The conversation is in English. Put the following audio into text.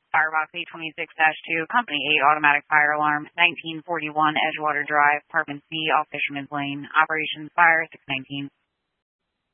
Firebox 826-2, Company 8 Automatic Fire Alarm, 1941 Edgewater Drive, Apartment C, off Fisherman's Lane. Operations Fire 619.